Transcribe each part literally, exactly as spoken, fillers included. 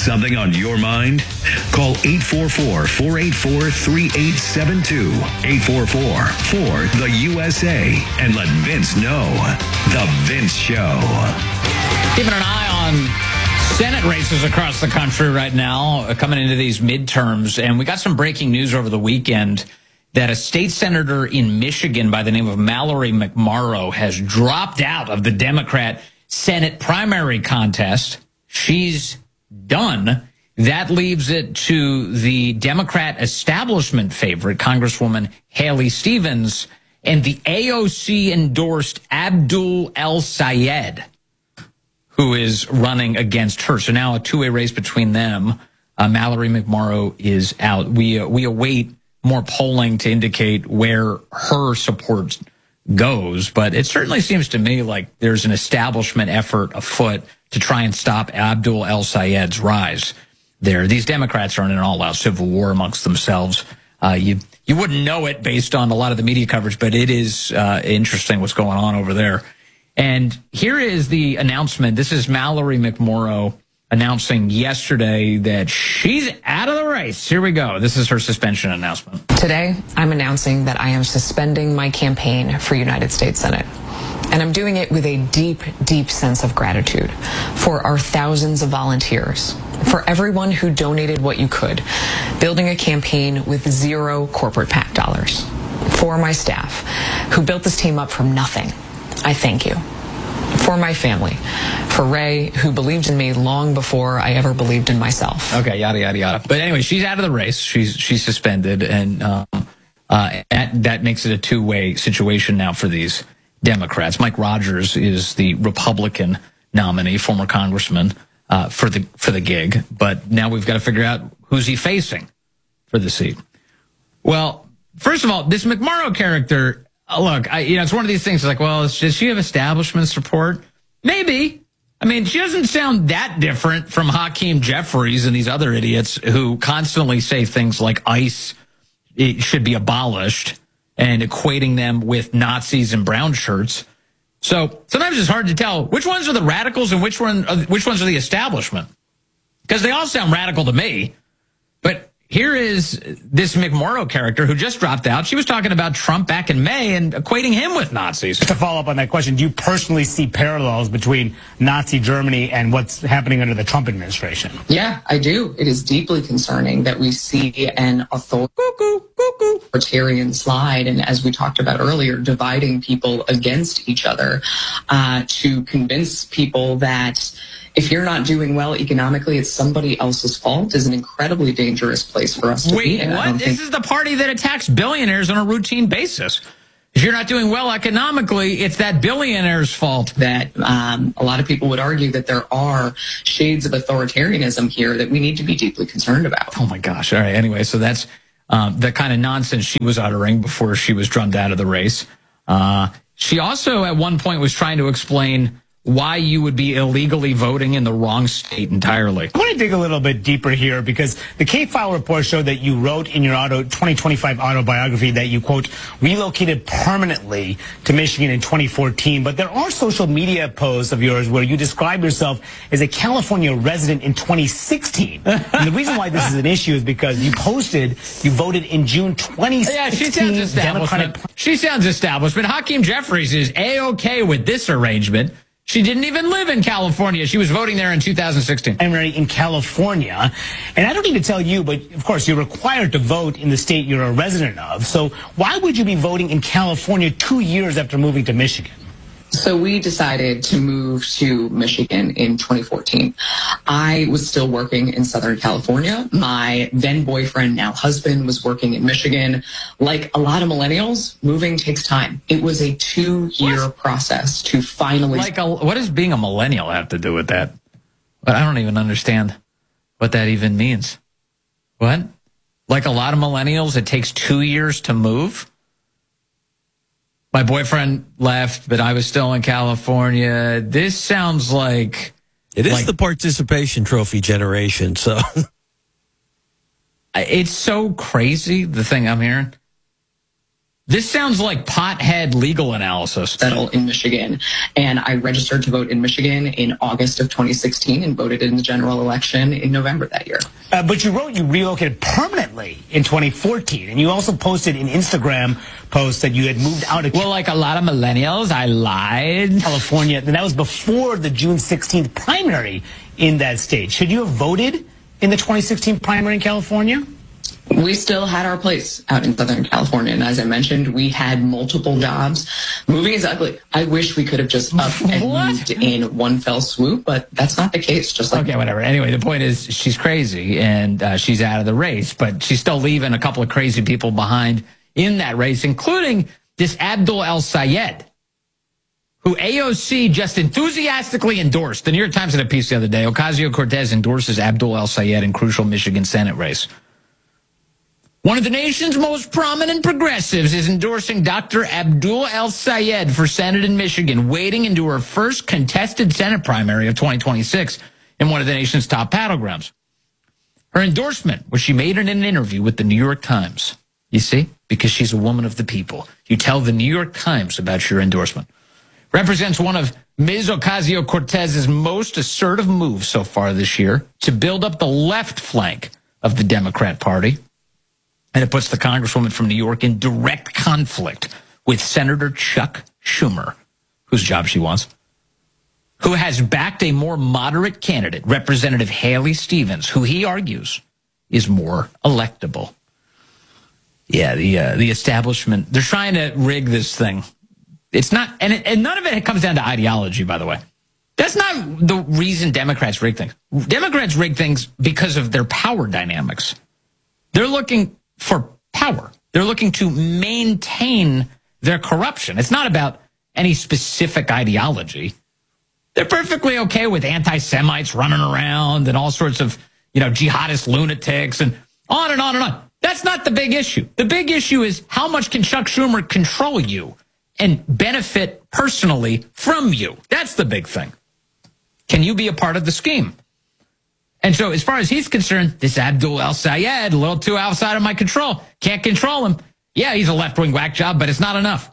something on your mind? Call eight four four, four eight four, three eight seven two. eight four four, four, the U S A. And let Vince know. The Vince Show. Keeping an eye on Senate races across the country right now, uh, coming into these midterms. And we got some breaking news over the weekend that a state senator in Michigan by the name of Mallory McMorrow has dropped out of the Democrat Senate primary contest. She's done. That leaves it to the Democrat establishment favorite, Congresswoman Haley Stevens, and the A O C-endorsed Abdul El-Sayed, who is running against her. So now a two-way race between them. Uh, Mallory McMorrow is out. We uh, we await more polling to indicate where her support goes, but it certainly seems to me like there's an establishment effort afoot to try and stop Abdul El-Sayed's rise there. These Democrats are in an all-out civil war amongst themselves. Uh, you you wouldn't know it based on a lot of the media coverage, but it is uh, interesting what's going on over there. And here is the announcement. This is Mallory McMorrow announcing yesterday that she's out of the race. Here we go. This is her suspension announcement. Today, I'm announcing that I am suspending my campaign for United States Senate. And I'm doing it with a deep, deep sense of gratitude for our thousands of volunteers, for everyone who donated what you could, building a campaign with zero corporate PAC dollars, for my staff who built this team up from nothing. I thank you. For my family, for Ray, who believed in me long before I ever believed in myself. Okay, yada, yada, yada. But anyway, she's out of the race. She's she's suspended, and um, uh, that, that makes it a two-way situation now for these Democrats. Mike Rogers is the Republican nominee, former congressman, uh, for the for the gig. But now we've got to figure out who's he facing for the seat. Well, first of all, this McMorrow character... Look, I, you know, it's one of these things like, well, does she have establishment support? Maybe. I mean, she doesn't sound that different from Hakeem Jeffries and these other idiots who constantly say things like ICE it should be abolished and equating them with Nazis and brown shirts. So sometimes it's hard to tell which ones are the radicals and which one, which ones are the establishment, because they all sound radical to me. But here is this McMorrow character who just dropped out. She was talking about Trump back in May and equating him with Nazis. To follow up on that question, do you personally see parallels between Nazi Germany and what's happening under the Trump administration? Yeah, I do. It is deeply concerning that we see an authoritarian slide, and as we talked about earlier, dividing people against each other uh, to convince people that if you're not doing well economically, it's somebody else's fault is an incredibly dangerous place for us to Wait, be in. what? This is the party that attacks billionaires on a routine basis. If you're not doing well economically, it's that billionaire's fault. That um, a lot of people would argue that there are shades of authoritarianism here that we need to be deeply concerned about. Oh, my gosh. All right. Anyway, so that's um, the kind of nonsense she was uttering before she was drummed out of the race. Uh, she also at one point was trying to explain why you would be illegally voting in the wrong state entirely. I want to dig a little bit deeper here because the K-File report showed that you wrote in your auto twenty twenty-five autobiography that you, quote, relocated permanently to Michigan in twenty fourteen. But there are social media posts of yours where you describe yourself as a California resident in twenty sixteen. And the reason why this is an issue is because you posted, you voted in June twenty sixteen. Yeah, she sounds establishment. Democratic... She sounds establishment. Hakeem Jeffries is A-okay with this arrangement. She didn't even live in California. She was voting there in two thousand sixteen. Primary in California. And I don't need to tell you, but of course, you're required to vote in the state you're a resident of. So why would you be voting in California two years after moving to Michigan? So we decided to move to Michigan in twenty fourteen. I was still working in Southern California. My then boyfriend, now husband, was working in Michigan. Like a lot of millennials, moving takes time. It was a two-year what? process to finally... Like, a, what does being a millennial have to do with that? But I don't even understand what that even means. What? Like a lot of millennials, it takes two years to move? My boyfriend left, but I was still in California. This sounds like... It is like, the participation trophy generation, so... It's so crazy, the thing I'm hearing. This sounds like pothead legal analysis. Settle in Michigan. And I registered to vote in Michigan in August of twenty sixteen and voted in the general election in November that year. Uh, but you wrote you relocated permanently in twenty fourteen. And you also posted an Instagram post that you had moved out of Well, like a lot of millennials, I lied. California. And that was before the June sixteenth primary in that state. Should you have voted in the twenty sixteen primary in California? We still had our place out in Southern California. And as I mentioned, we had multiple jobs. Moving is ugly. I wish we could have just up and What? moved in one fell swoop, but that's not the case. Just like Okay, whatever. Anyway, the point is she's crazy and uh, she's out of the race, but she's still leaving a couple of crazy people behind in that race, including this Abdul El-Sayed, who A O C just enthusiastically endorsed. The New York Times had a piece the other day. Ocasio-Cortez endorses Abdul El-Sayed in crucial Michigan Senate race. One of the nation's most prominent progressives is endorsing Doctor Abdul El-Sayed for Senate in Michigan, wading into her first contested Senate primary of twenty twenty-six in one of the nation's top battlegrounds. Her endorsement was she made in an interview with the New York Times. You see? Because she's a woman of the people. You tell the New York Times about your endorsement. Represents one of Miz Ocasio-Cortez's most assertive moves so far this year to build up the left flank of the Democrat Party. And it puts the Congresswoman from New York in direct conflict with Senator Chuck Schumer, whose job she wants, who has backed a more moderate candidate, Representative Haley Stevens, who he argues is more electable. Yeah, the uh, the establishment, they're trying to rig this thing. It's not, and, it, and none of it comes down to ideology, by the way. That's not the reason Democrats rig things. Democrats rig things because of their power dynamics. They're looking for power. They're looking to maintain their corruption. It's not about any specific ideology. They're perfectly okay with anti-Semites running around and all sorts of, you know, jihadist lunatics and on and on and on. That's not the big issue. The big issue is how much can Chuck Schumer control you and benefit personally from you? That's the big thing. Can you be a part of the scheme? And so as far as he's concerned, this Abdul El-Sayed, a little too outside of my control. Can't control him. Yeah, he's a left-wing whack job, but it's not enough.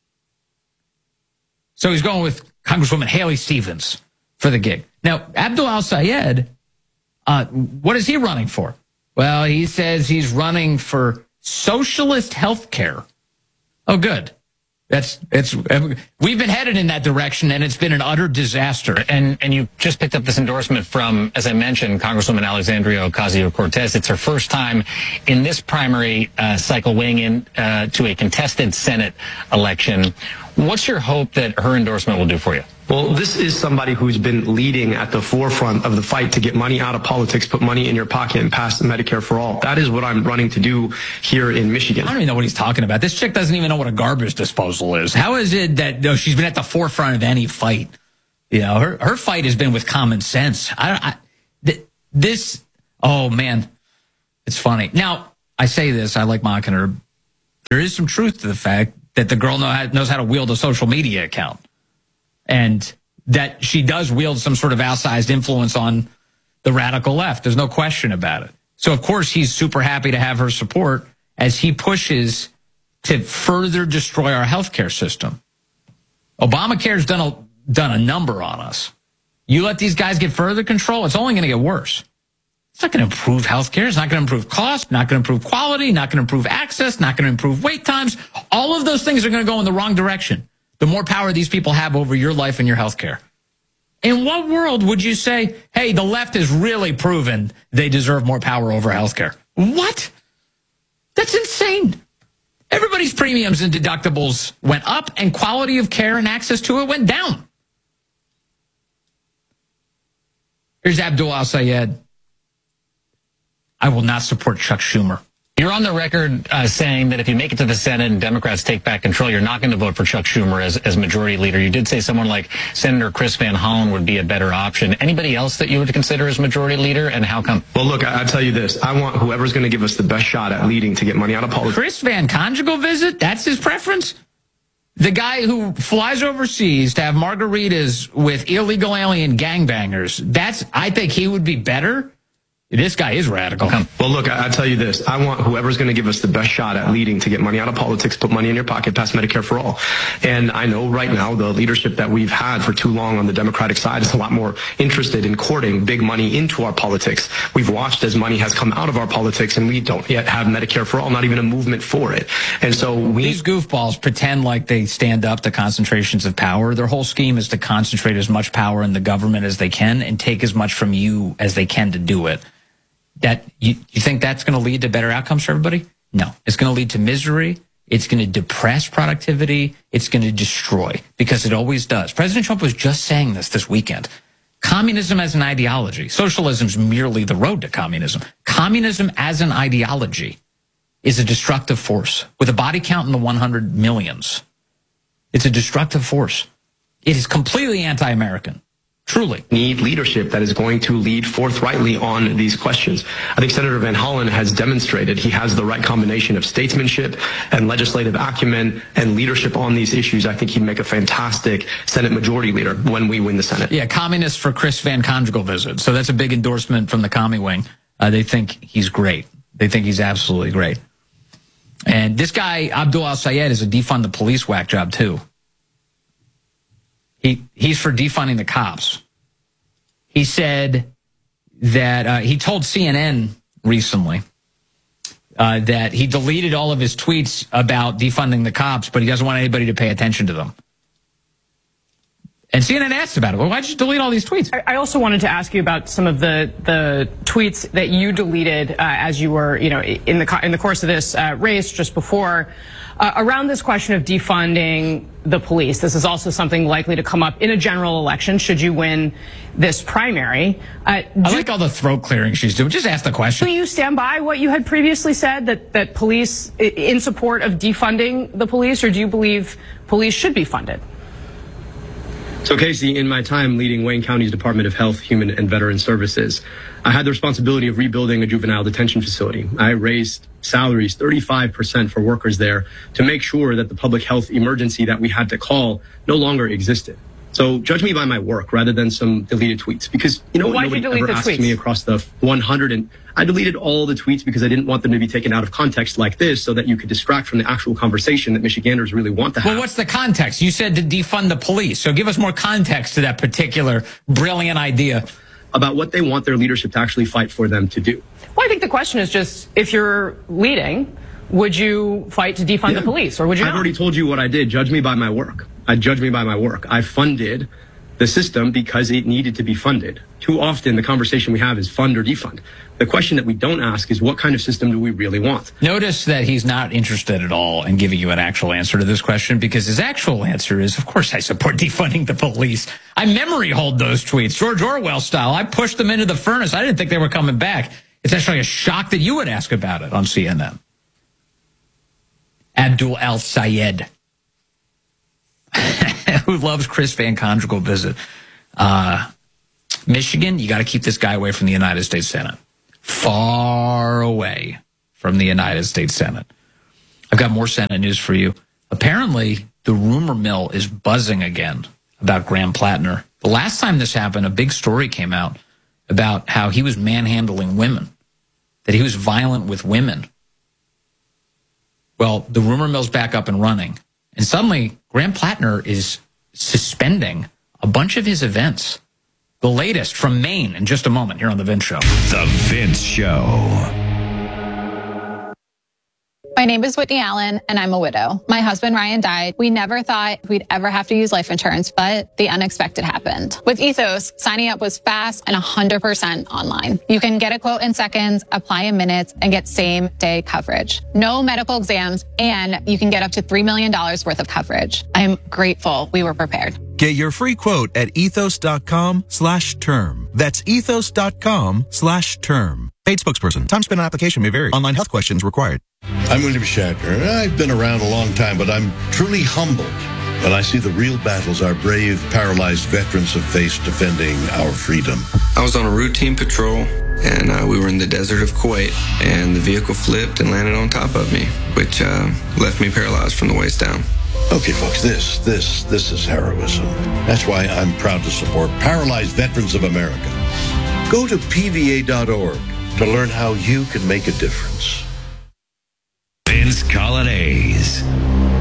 So he's going with Congresswoman Haley Stevens for the gig. Now, Abdul El-Sayed, uh, what is he running for? Well, he says he's running for socialist health care. Oh, good. That's it's. We've been headed in that direction, and it's been an utter disaster. And and you just picked up this endorsement from, as I mentioned, Congresswoman Alexandria Ocasio-Cortez. It's her first time in this primary uh, cycle weighing in uh, to a contested Senate election. What's your hope that her endorsement will do for you? Well, this is somebody who's been leading at the forefront of the fight to get money out of politics, put money in your pocket, and pass Medicare for all. That is what I'm running to do here in Michigan. I don't even know what he's talking about. This chick doesn't even know what a garbage disposal is. How is it that you know, she's been at the forefront of any fight? You know, her her fight has been with common sense. I, I th- this. Oh man, it's funny. Now I say this. I like mocking her. There is some truth to the fact that the girl know how, knows how to wield a social media account. And that she does wield some sort of outsized influence on the radical left. There's no question about it. So, of course, he's super happy to have her support as he pushes to further destroy our healthcare system. Obamacare's done a, done a number on us. You let these guys get further control, it's only going to get worse. It's not going to improve healthcare. It's not going to improve cost, not going to improve quality, not going to improve access, not going to improve wait times. All of those things are going to go in the wrong direction. The more power these people have over your life and your health care. In what world would you say, hey, the left has really proven they deserve more power over health care? What? That's insane. Everybody's premiums and deductibles went up and quality of care and access to it went down. Here's Abdul El-Sayed. I will not support Chuck Schumer. You're on the record uh, saying that if you make it to the Senate and Democrats take back control, you're not going to vote for Chuck Schumer as, as majority leader. You did say someone like Senator Chris Van Hollen would be a better option. Anybody else that you would consider as majority leader, and how come? Well, look, I, I tell you this. I want whoever's going to give us the best shot at leading to get money out of politics. Chris Van Conjugal visit? That's his preference? The guy who flies overseas to have margaritas with illegal alien gangbangers. That's, I think he would be better This guy is radical. Well, look, I, I tell you this. I want whoever's going to give us the best shot at leading to get money out of politics, put money in your pocket, pass Medicare for all. And I know right now the leadership that we've had for too long on the Democratic side is a lot more interested in courting big money into our politics. We've watched as money has come out of our politics, and we don't yet have Medicare for all, not even a movement for it. And so we... These goofballs pretend like they stand up to concentrations of power. Their whole scheme is to concentrate as much power in the government as they can and take as much from you as they can to do it. That you, you think that's going to lead to better outcomes for everybody? No. It's going to lead to misery. It's going to depress productivity. It's going to destroy, because it always does. President Trump was just saying this this weekend. Communism as an ideology. Socialism is merely the road to communism. Communism as an ideology is a destructive force with a body count in the one hundred millions. It's a destructive force. It is completely anti-American. Truly. Need leadership that is going to lead forthrightly on these questions. I think Senator Van Hollen has demonstrated he has the right combination of statesmanship and legislative acumen and leadership on these issues. I think he'd make a fantastic Senate Majority Leader when we win the Senate. Yeah, communist for Chris Van Conjugal visit. So that's a big endorsement from the commie wing. Uh, they think he's great. They think he's absolutely great. And this guy, Abdul Al-Sayed, is a defund the police whack job, too. He He's for defunding the cops. He said that uh, he told C N N recently uh, that he deleted all of his tweets about defunding the cops, but he doesn't want anybody to pay attention to them. And C N N asked about it. Well, why'd you delete all these tweets? I also wanted to ask you about some of the the tweets that you deleted uh, as you were, you know, in the in the course of this uh, race just before. Uh, around this question of defunding the police, this is also something likely to come up in a general election should you win this primary. Uh, I like all the throat clearing she's doing. Just ask the question. Do you stand by what you had previously said, that, that police, in support of defunding the police, or do you believe police should be funded? So, Casey, in my time leading Wayne County's Department of Health, Human and Veteran Services, I had the responsibility of rebuilding a juvenile detention facility. I raised salaries thirty-five percent for workers there to make sure that the public health emergency that we had to call no longer existed. So judge me by my work rather than some deleted tweets, because, you know, why nobody did you delete ever the asked tweets? me across the one hundred, and I deleted all the tweets because I didn't want them to be taken out of context like this, so that you could distract from the actual conversation that Michiganders really want to have. Well, what's the context? You said to defund the police, so give us more context to that particular brilliant idea. About what they want their leadership to actually fight for them to do. Well, I think the question is just, if you're leading, would you fight to defund Yeah. the police, or would you I've not? already told you what I did. Judge me by my work. I judge me by my work. I funded the system because it needed to be funded. Too often, the conversation we have is fund or defund. The question that we don't ask is, what kind of system do we really want? Notice that he's not interested at all in giving you an actual answer to this question, because his actual answer is, of course, I support defunding the police. I memory hold those tweets, George Orwell style. I pushed them into the furnace. I didn't think they were coming back. It's actually a shock that you would ask about it on C N N. Abdul Al-Sayed, who loves Chris Van Conjugal visit. Uh, Michigan, you got to keep this guy away from the United States Senate. Far away from the United States Senate. I've got more Senate news for you. Apparently, the rumor mill is buzzing again about Graham Plattner. The last time this happened, a big story came out about how he was manhandling women, that he was violent with women. Well, the rumor mill's back up and running. And suddenly, Graham Plattner is suspending a bunch of his events. The latest from Maine in just a moment here on The Vince Show. The Vince Show. My name is Whitney Allen, and I'm a widow. My husband, Ryan, died. We never thought we'd ever have to use life insurance, but the unexpected happened. With Ethos, signing up was fast and one hundred percent online. You can get a quote in seconds, apply in minutes, and get same-day coverage. No medical exams, and you can get up to three million dollars worth of coverage. I'm grateful we were prepared. Get your free quote at ethos.com slash term. That's ethos.com slash term. Paid spokesperson. Time spent on application may vary. Online health questions required. I'm William Shatner. I've been around a long time, but I'm truly humbled when I see the real battles our brave, paralyzed veterans have faced defending our freedom. I was on a routine patrol, and uh, we were in the desert of Kuwait, and the vehicle flipped and landed on top of me, which uh, left me paralyzed from the waist down. Okay, folks, this, this, this is heroism. That's why I'm proud to support Paralyzed Veterans of America. Go to P V A dot org to learn how you can make a difference. Vince Colonnade.